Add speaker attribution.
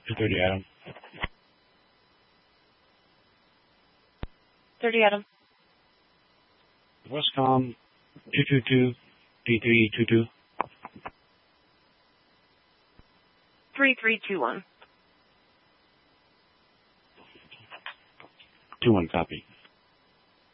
Speaker 1: 230 Adam.
Speaker 2: 30 Adam.
Speaker 1: Westcom 222 D322.
Speaker 2: 3321.
Speaker 1: 21 copy.